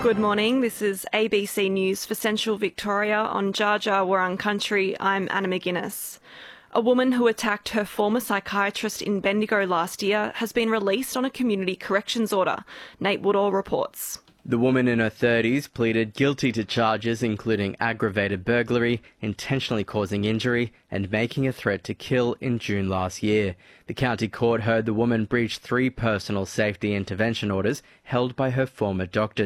Good morning, this is ABC News for Central Victoria on Dja Dja Wurrung Country. I'm Anna McGuinness. A woman who attacked her former psychiatrist in Bendigo last year has been released on a community corrections order. Nate Woodall reports. The woman in her 30s pleaded guilty to charges including aggravated burglary, intentionally causing injury and making a threat to kill in June last year. The county court heard the woman breached 3 personal safety intervention orders held by her former doctors.